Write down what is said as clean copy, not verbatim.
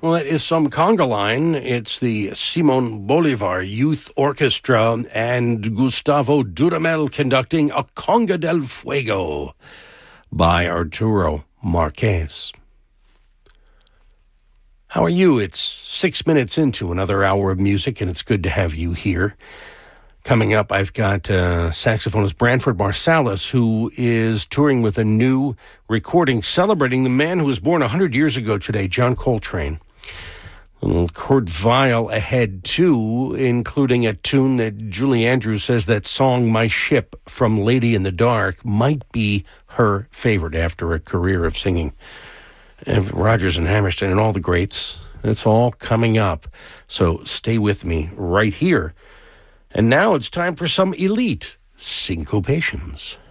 Well, that is some conga line. It's the Simon Bolivar Youth Orchestra and Gustavo Dudamel conducting A Conga del Fuego by Arturo Marquez. How are you? It's 6 minutes into another hour of music, and it's good to have you here. Coming up, I've got saxophonist Branford Marsalis, who is touring with a new recording celebrating the man who was born 100 years ago today, John Coltrane. A little Kurt Weill ahead, too, including a tune that Julie Andrews says that song, My Ship, from Lady in the Dark, might be her favorite after a career of singing. Rodgers and Hammerstein and all the greats. It's all coming up. So stay with me right here. And now it's time for some elite syncopations.